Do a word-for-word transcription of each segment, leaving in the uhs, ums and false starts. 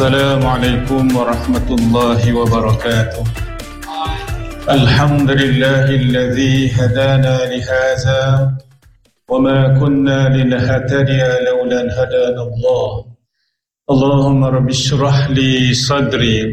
Assalamualaikum warahmatullahi wabarakatuh. Alhamdulillahilladzi hadana lihadza wama kunna linahtadiya laula an hadana Allah. Allahumma rabbi shrah li sadri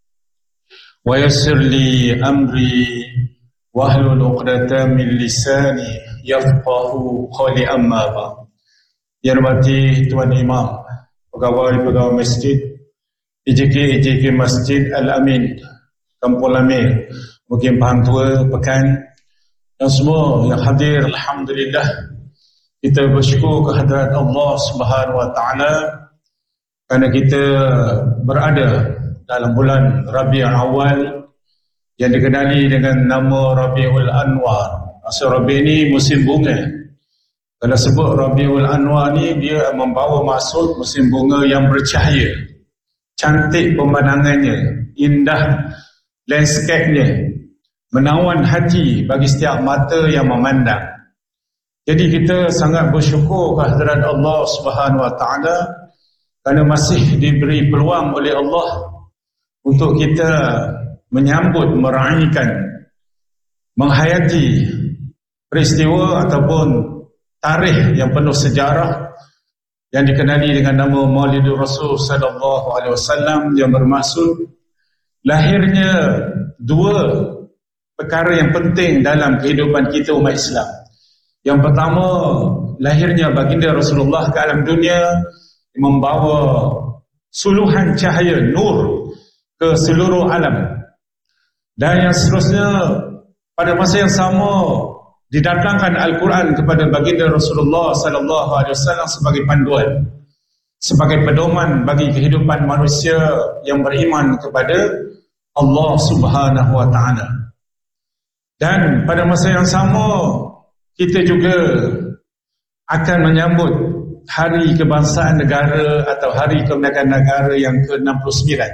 wa yassir li amri wahlul 'uqdatam min lisani yafqahu qawli, amma ba'd. Dihormati Tuan Imam, pegawai-pegawai masjid I J K I J K Masjid Al-Amin, Kampung Lamir, mungkin Pahang Tua, Pekan, dan semua yang hadir. Alhamdulillah, kita bersyukur kehadirat Allah Subhanahu Wa Taala kerana kita berada dalam bulan Rabiul Awal yang dikenali dengan nama Rabiul Anwar. Maksud Rabi ini musim bunga. Kalau sebut Rabiul Anwar ni, dia membawa maksud musim bunga yang bercahaya. Cantik pemandangannya, indah landscape-nya, menawan hati bagi setiap mata yang memandang. Jadi kita sangat bersyukur kehadirat Allah Subhanahu Wa Taala kerana masih diberi peluang oleh Allah untuk kita menyambut, meraihkan, menghayati peristiwa ataupun tarikh yang penuh sejarah yang dikenali dengan nama Maulidur Rasul sallallahu alaihi wasallam, yang bermaksud lahirnya dua perkara yang penting dalam kehidupan kita umat Islam. Yang pertama, lahirnya baginda Rasulullah ke alam dunia membawa suluhan cahaya nur ke seluruh alam. Dan yang seterusnya, pada masa yang sama didatangkan Al-Quran kepada baginda Rasulullah sallallahu alaihi wasallam sebagai panduan, sebagai pedoman bagi kehidupan manusia yang beriman kepada Allah Subhanahu Wa Taala. Dan pada masa yang sama, kita juga akan menyambut Hari Kebangsaan Negara atau Hari Kemerdekaan Negara yang ke enam puluh sembilan.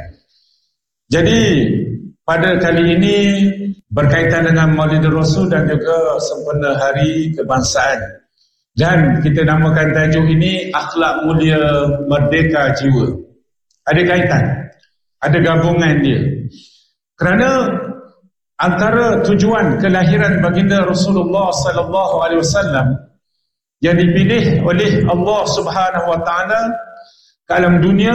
Jadi pada kali ini berkaitan dengan Maulidur Rasul dan juga sempena Hari Kebangsaan. Dan kita namakan tajuk ini Akhlak Mulia Merdeka Jiwa. Ada kaitan, ada gabungan dia. Kerana antara tujuan kelahiran baginda Rasulullah sallallahu alaihi wasallam yang dipilih oleh Allah Subhanahu Wa Taala ke alam dunia,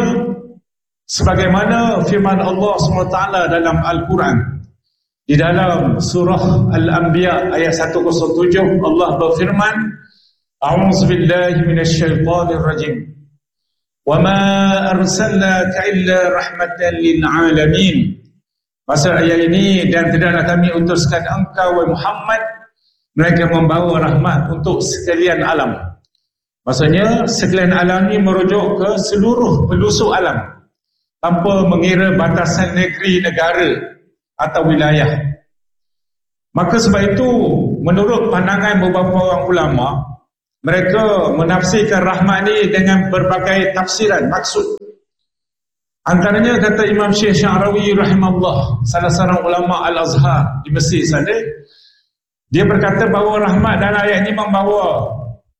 sebagaimana firman Allah subhanahu wa taala dalam Al-Quran, di dalam surah Al-Anbiya ayat seratus tujuh, Allah berfirman, A'udzubillahi minasyaitonir rajim. Wa ma arsalnaka illa rahmatan lil alamin. Maksud ayat ini, dan tidaklah kami utuskan engkau wahai Muhammad mereka membawa rahmat untuk sekalian alam. Maksudnya sekalian alam ini merujuk ke seluruh pelosok alam, tanpa mengira batasan negeri, negara atau wilayah. Maka sebab itu, menurut pandangan beberapa orang ulama, mereka menafsirkan rahmat ini dengan berbagai tafsiran, maksud. Antaranya kata Imam Syekh Sya'rawi rahimahullah, salah seorang ulama Al-Azhar di Mesir sana, dia berkata bahawa rahmat dalam ayat ini membawa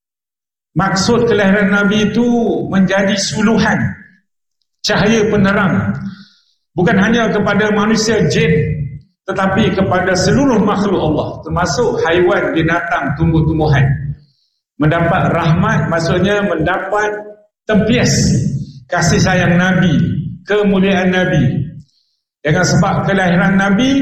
maksud kelahiran Nabi itu menjadi suluhan cahaya penerang, bukan hanya kepada manusia, jin, tetapi kepada seluruh makhluk Allah, termasuk haiwan, binatang, tumbuh-tumbuhan. Mendapat rahmat maksudnya mendapat tempias kasih sayang Nabi, kemuliaan Nabi. Dengan sebab kelahiran Nabi,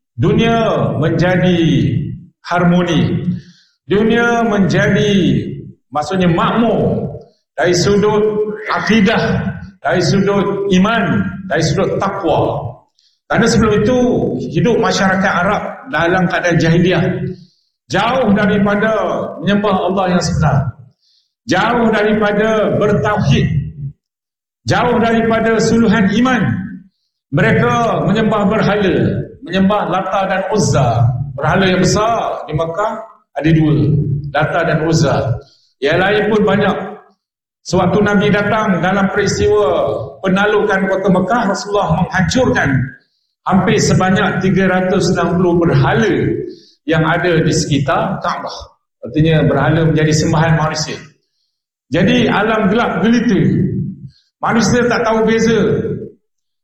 dunia menjadi harmoni, dunia menjadi maksudnya makmur dari sudut akidah, dari sudut iman, dari sudut takwa. Karena sebelum itu hidup masyarakat Arab dalam keadaan jahiliah, jauh daripada menyembah Allah yang sebenar, jauh daripada bertauhid, jauh daripada suluhan iman. Mereka menyembah berhala, menyembah Lata dan Uzza. Berhala yang besar di Mekah ada dua, Lata dan Uzza. Yang lain pun banyak. Sewaktu Nabi datang dalam peristiwa penaklukan kota Mekah, Rasulullah menghancurkan hampir sebanyak tiga ratus enam puluh berhala yang ada di sekitar Kaabah. Artinya berhala menjadi sembahan manusia. Jadi alam gelap gelita. Manusia tak tahu beza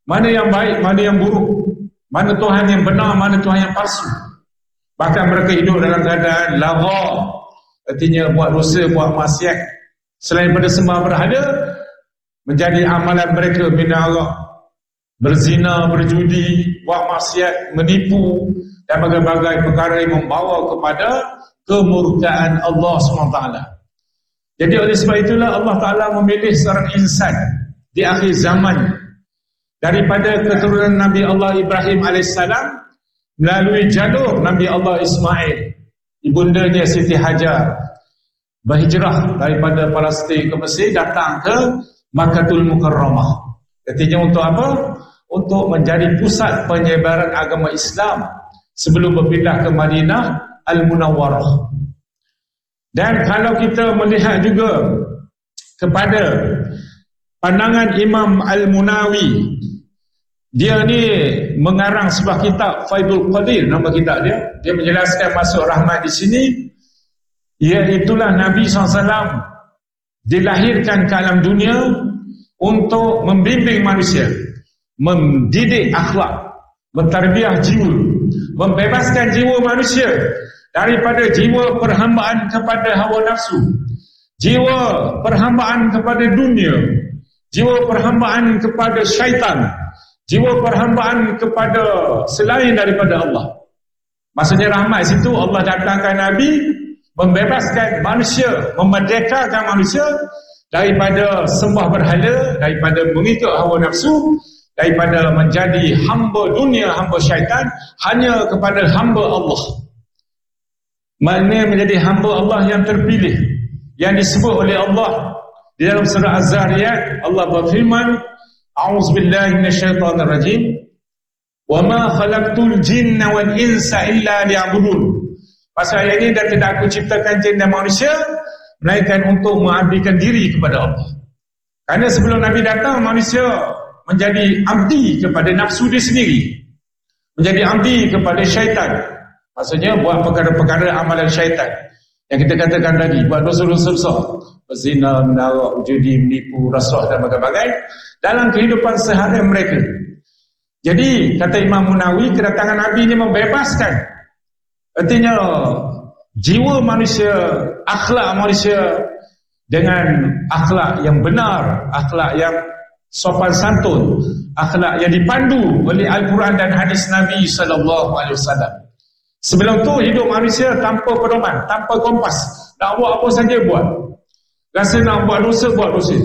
mana yang baik, mana yang buruk, mana Tuhan yang benar, mana Tuhan yang palsu. Bahkan mereka hidup dalam keadaan lagha, artinya buat dosa, buat maksiat selain pada sembah berhala, menjadi amalan mereka minara, berzina, berjudi, buat maksiat, menipu dan berbagai perkara yang membawa kepada kemurkaan Allah subhanahu wa taala. Jadi oleh sebab itulah Allah Ta'ala memilih seorang insan di akhir zaman daripada keturunan Nabi Allah Ibrahim alaihissalam melalui jalur Nabi Allah Ismail, ibundanya Siti Hajar, berhijrah daripada Palestin ke Mesir, datang ke Makkatul Mukarramah. Artinya untuk apa? Untuk menjadi pusat penyebaran agama Islam sebelum berpindah ke Madinah Al-Munawwarah. Dan kalau kita melihat juga kepada pandangan Imam Al-Munawi, dia ni mengarang sebuah kitab Faidul Qadir, nama kitab dia. Dia menjelaskan masuk rahmat di sini, iaitulah Nabi sallallahu alaihi wasallam dilahirkan ke alam dunia untuk membimbing manusia, mendidik akhlak, mentarbiah jiwa, membebaskan jiwa manusia daripada jiwa perhambaan kepada hawa nafsu, jiwa perhambaan kepada dunia, jiwa perhambaan kepada syaitan, jiwa perhambaan kepada selain daripada Allah. Maksudnya rahmat situ Allah datangkan Nabi membebaskan manusia, memerdekakan manusia daripada sembah berhala, daripada mengikut hawa nafsu, daripada menjadi hamba dunia, hamba syaitan, hanya kepada hamba Allah. Maknanya menjadi hamba Allah yang terpilih, yang disebut oleh Allah di dalam surah Az-Zariyat. Allah berfirman, a'udzubillahi minasyaitonir rajim, wa ma khalaqtul jinna wal insa illa liya'budun. Pasal ayat ini, dan tidak aku ciptakan jin dan manusia melainkan untuk mengabdikan diri kepada Allah. Kerana sebelum Nabi datang, manusia menjadi abdi kepada nafsu dia sendiri, menjadi abdi kepada syaitan. Maksudnya buat perkara-perkara amalan syaitan yang kita katakan tadi, buat dosa-dosa besar, berzina, menarak, judi, menipu, rasuah dan berbagai dalam kehidupan seharian mereka. Jadi kata Imam Munawi, kedatangan Nabi ini membebaskan, artinya jiwa manusia, akhlak manusia dengan akhlak yang benar, akhlak yang sopan santun, akhlak yang dipandu oleh Al-Quran dan hadis Nabi sallallahu alaihi wasallam. Sebelum tu hidup manusia tanpa pedoman, tanpa kompas, nak buat apa saja buat, rasa nak buat dosa, buat dosa.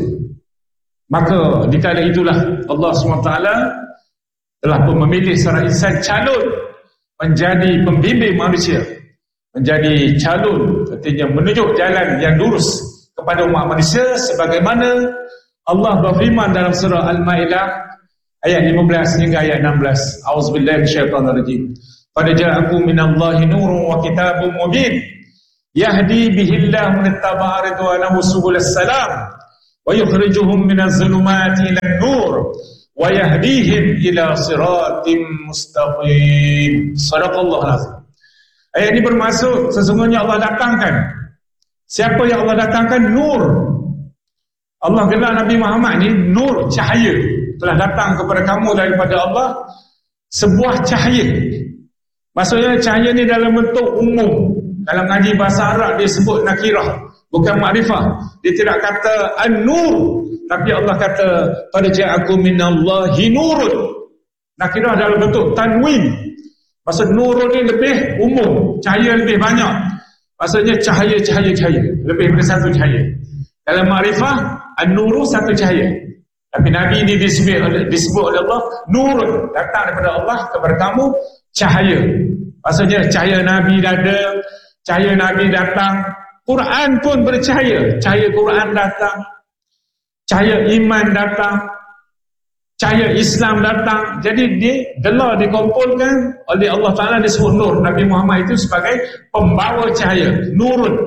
Maka di kala itulah Allah subhanahu wa taala telah pun memilih seorang insan calon menjadi pembimbing manusia, menjadi calon, artinya menunjuk jalan yang lurus kepada umat manusia, sebagaimana Allah berfirman dalam surah Al-Maidah ayat lima belas hingga ayat enam belas. A'udzubillahi minasyaitonir rajim. Qad ja'akum minallahi nurun wa kitabun mubin yahdi bihillahu man ittaba'a ridwanahu subulas salam wa yukhrijuhum minaz zulumati ilan nur wa yahdihim ila siratim mustaqim. Shadaqallahu alazim. Ayat ini bermaksud sesungguhnya Allah datangkan, siapa yang Allah datangkan? Nur. Allah gelar Nabi Muhammad ni nur, cahaya, telah datang kepada kamu daripada Allah, sebuah cahaya. Maksudnya cahaya ni dalam bentuk umum. Dalam ngaji bahasa Arab dia sebut nakirah, bukan makrifah. Dia tidak kata an-nur, tapi Allah kata qad ja'akum minallahi nurun. Nakirah dalam bentuk tanwin. Maksud nurun ni lebih umum, cahaya lebih banyak. Maksudnya cahaya-cahaya-cahaya, lebih daripada satu cahaya. Dalam makrifah, an-nuru satu cahaya. Tapi Nabi ini disebut oleh, disebut oleh Allah nurun, datang daripada Allah kepada kamu, cahaya. Maksudnya cahaya Nabi ada, cahaya Nabi datang, Quran pun bercahaya, cahaya Quran datang, cahaya iman datang, cahaya Islam datang. Jadi dia gelar dikumpulkan oleh Allah Ta'ala, disebut nur. Nabi Muhammad itu sebagai pembawa cahaya, nurun.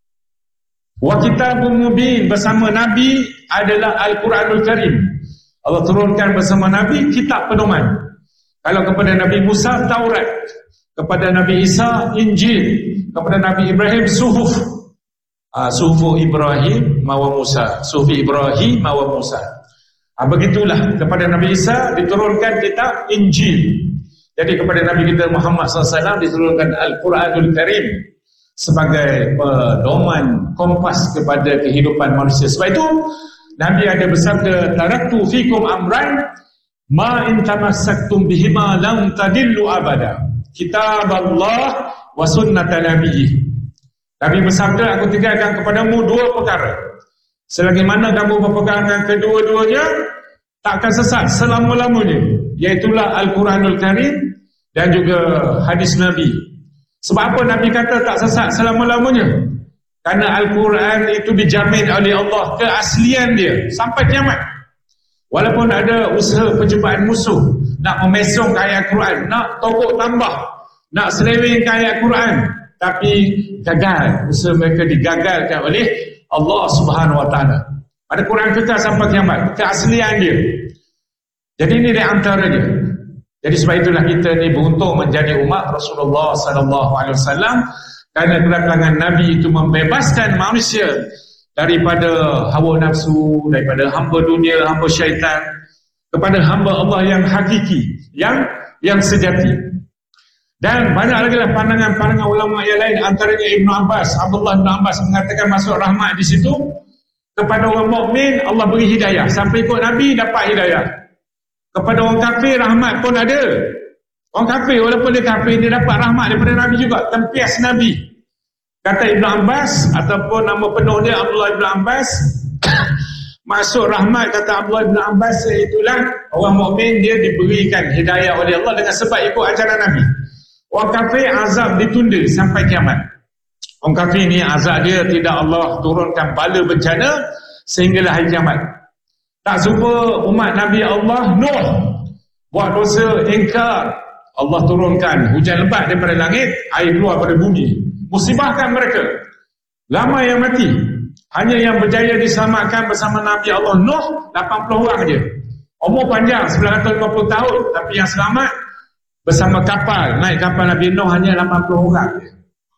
Wa kitabun mubin, bersama Nabi adalah Al-Quranul Karim. Allah turunkan bersama Nabi kitab pedoman. Kalau kepada Nabi Musa Taurat, kepada Nabi Isa Injil, kepada Nabi Ibrahim Suhuf, uh, Suhuf Ibrahim mawa Musa, Suhuf Ibrahim mawa Musa. Ha, begitulah kepada Nabi Isa diturunkan kitab Injil. Jadi kepada Nabi kita Muhammad sallallahu alaihi wasallam diturunkan Al-Quranul Karim sebagai pedoman kompas kepada kehidupan manusia. Sebab itu Nabi ada bersabda, taraktu fikum amran ma in tamassaktum bihima lam tadillu abada, kitab Allah wa sunnat nabiyyi. Nabi bersabda, aku tinggalkan kepadamu dua perkara, selagi mana kamu berpegang dengan kedua-duanya tak akan sesat selama-lamanya, iaitulah Al-Quranul Karim dan juga hadis Nabi. Sebab apa Nabi kata tak sesat selama-lamanya? Karena Al-Quran itu dijamin oleh Allah keaslian dia sampai kiamat. Walaupun ada usaha percubaan musuh nak memesongkan ayat Quran, nak tokok tambah, nak selewengkan ayat Quran, tapi gagal. Usaha mereka digagalkan oleh Allah Subhanahu Wa Taala. Ada Quran kekal sampai kiamat, keaslian dia. Jadi ini di antaranya. Jadi sebab itulah kita ni beruntung menjadi umat Rasulullah sallallahu alaihi wasallam, kerana kedatangan Nabi itu membebaskan manusia daripada hawa nafsu, daripada hamba dunia, hamba syaitan, kepada hamba Allah yang hakiki, yang yang sejati. Dan banyak lagi lah pandangan-pandangan ulama yang lain, antaranya Ibnu Abbas, Abdullah bin Abbas mengatakan masuk rahmat di situ kepada orang mukmin Allah beri hidayah, sampai ikut Nabi dapat hidayah. Kepada orang kafir rahmat pun ada. Orang kafir walaupun dia kafir, dia dapat rahmat daripada Nabi juga, tempias Nabi. Kata Ibnu Abbas, ataupun nama penuh dia Abdullah bin Abbas, masuk rahmat kata Abdullah bin Abbas, itulah orang mukmin dia diberikan hidayah oleh Allah dengan sebab ikut ajaran Nabi. Orang kafir azab ditunda sampai kiamat. Orang kafir ni azab dia tidak Allah turunkan bala bencana sehinggalah hari kiamat. Tak serupa umat Nabi Allah Nuh, buat dosa ingkar, Allah turunkan hujan lebat daripada langit, air keluar pada bumi, musibahkan mereka, ramai yang mati. Hanya yang berjaya diselamatkan bersama Nabi Allah Nuh lapan puluh orang je. Umur panjang sembilan ratus lima puluh tahun, tapi yang selamat bersama kapal, naik kapal Nabi Nuh hanya lapan puluh orang je.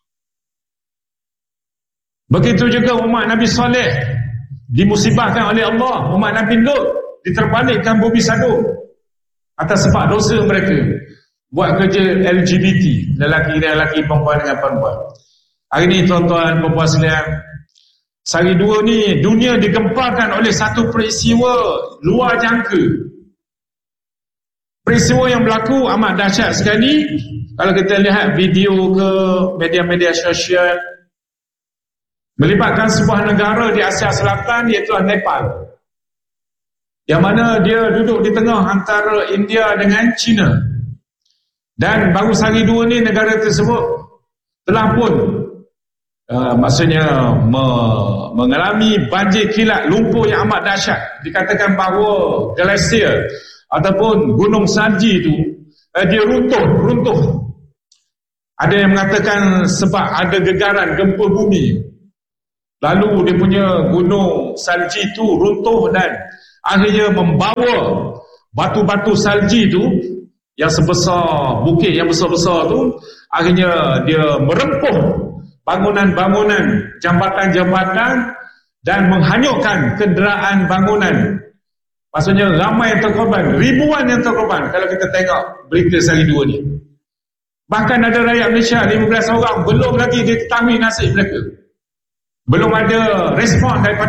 Begitu juga umat Nabi Saleh dimusibahkan oleh Allah. Umat Nabi Lut diterbalikkan bumi sadu atas sebab dosa mereka buat kerja L G B T, lelaki dengan lelaki, perempuan dengan perempuan. Hari ini tuan-tuan perempuan sekalian, sehari dua ni dunia digemparkan oleh satu peristiwa luar jangka. Peristiwa yang berlaku amat dahsyat sekali. Kalau kita lihat video ke media-media sosial, melibatkan sebuah negara di Asia Selatan, iaitu Nepal, yang mana dia duduk di tengah antara India dengan China. Dan baru sehari dua ni negara tersebut telah pun uh, maksudnya me, mengalami banjir kilat, lumpur yang amat dahsyat. Dikatakan bahawa glasier ataupun gunung salji itu uh, dia runtuh runtuh ada yang mengatakan sebab ada gegaran gempa bumi. Lalu dia punya gunung salji itu runtuh dan akhirnya membawa batu-batu salji itu yang sebesar bukit yang besar-besar tu, akhirnya dia merempuh bangunan-bangunan, jambatan-jambatan dan menghanyutkan kenderaan bangunan. Maksudnya ramai yang terkorban, ribuan yang terkorban kalau kita tengok berita sehari dua ni. Bahkan ada rakyat Malaysia lima belas orang belum lagi diketahui nasib mereka. Belum ada respon daripada